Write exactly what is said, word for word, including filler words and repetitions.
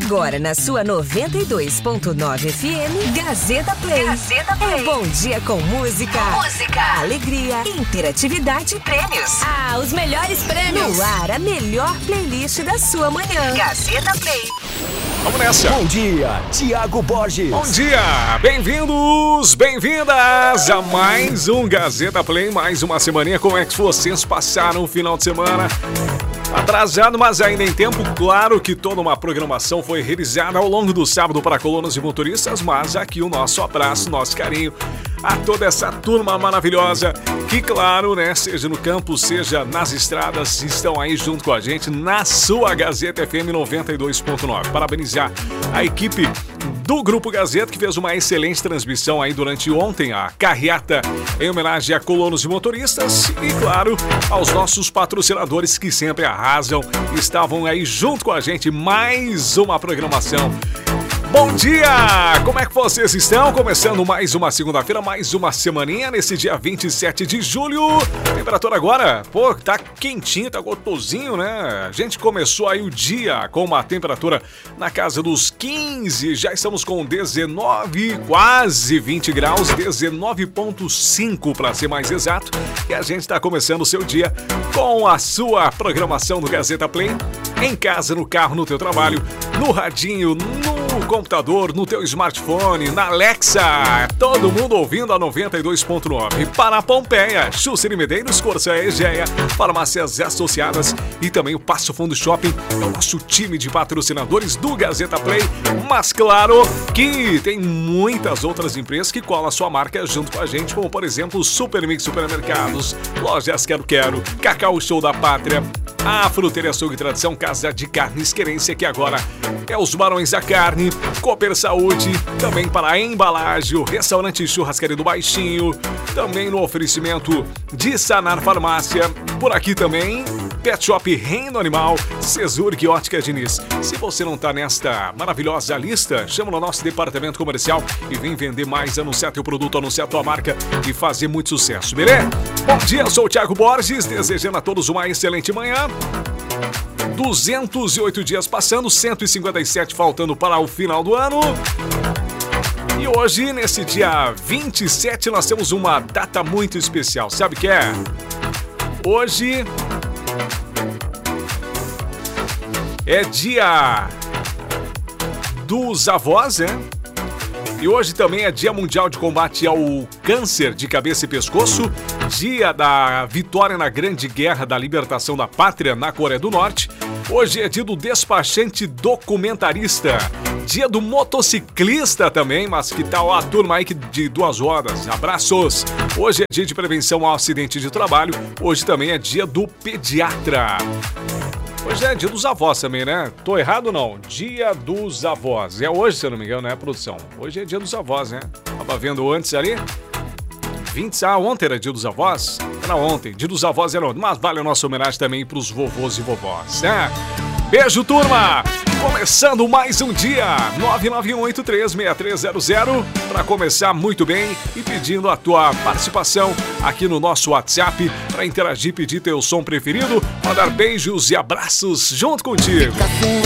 Agora na sua noventa e dois ponto nove F M, Gazeta Play. Gazeta Play. É bom dia com música, música, alegria, interatividade e prêmios. Ah, os melhores prêmios. No ar, a melhor playlist da sua manhã. Gazeta Play. Vamos nessa. Bom dia, Tiago Borges. Bom dia, bem-vindos, bem-vindas a mais um Gazeta Play, mais uma semaninha. Como é que vocês passaram o final de semana? Atrasado, mas ainda em tempo. Claro que toda uma programação foi realizada ao longo do sábado para colunas e motoristas, mas aqui o nosso abraço, nosso carinho a toda essa turma maravilhosa que, claro, né, seja no campo, seja nas estradas, estão aí junto com a gente na sua Gazeta F M noventa e dois ponto nove. Parabenizar a equipe do Grupo Gazeta, que fez uma excelente transmissão aí durante ontem, a carreata em homenagem a colonos e motoristas e, claro, aos nossos patrocinadores que sempre arrasam, estavam aí junto com a gente, mais uma programação. Bom dia! Como é que vocês estão? Começando mais uma segunda-feira, mais uma semaninha, nesse dia vinte e sete de julho. Temperatura agora, pô, tá quentinho, tá gostosinho, né? A gente começou aí o dia com uma temperatura na casa dos quinze, já estamos com dezenove, quase vinte graus, dezenove vírgula cinco para ser mais exato. E a gente tá começando o seu dia com a sua programação do Gazeta Play, em casa, no carro, no teu trabalho, no radinho, no computador, no teu smartphone, na Alexa, todo mundo ouvindo a noventa e dois ponto nove. Para a Pompeia, Chuceri Medeiros, Corsa Egea, Farmácias Associadas e também o Passo Fundo Shopping, é o nosso time de patrocinadores do Gazeta Play, mas claro que tem muitas outras empresas que colam a sua marca junto com a gente, como por exemplo Supermix Supermercados, Lojas Quero Quero, Cacau Show da Pátria, a Fruteira Açougue Tradição, Casa de Carnes Querência, que agora é os Barões da Carne, Cooper Saúde, também para a embalagem, o Restaurante Churrascaria do Baixinho, também no oferecimento de Sanar Farmácia, por aqui também Pet Shop Reino Animal, Cesurg Ótica Diniz. Se você não está nesta maravilhosa lista, chama no nosso departamento comercial e vem vender mais, anunciar teu produto, anunciar tua marca e fazer muito sucesso, beleza? Bom dia, eu sou o Tiago Borges, desejando a todos uma excelente manhã. duzentos e oito dias passando, cento e cinquenta e sete faltando para o final do ano. E hoje, nesse dia vinte e sete, nós temos uma data muito especial. Sabe o que é? Hoje é dia dos avós, né? E hoje também é Dia Mundial de Combate ao Câncer de Cabeça e Pescoço, dia da vitória na Grande Guerra da Libertação da Pátria na Coreia do Norte. Hoje é dia do despachante documentarista, dia do motociclista também, mas que tal a turma aí de duas rodas? Abraços! Hoje é dia de prevenção ao acidente de trabalho, hoje também é dia do pediatra. Hoje é dia dos avós também, né? Tô errado ou não? Dia dos avós. É hoje, se eu não me engano, né, produção? Hoje é dia dos avós, né? Tava vendo antes ali. vinte, ah, ontem era dia dos avós? Era ontem. Dia dos avós era ontem. Mas vale a nossa homenagem também pros vovôs e vovós, né? Beijo, turma! Começando mais um dia, nove nove um oito três seis três zero zero, para começar muito bem e pedindo a tua participação aqui no nosso WhatsApp, para interagir, pedir teu som preferido, mandar beijos e abraços junto contigo. Fica com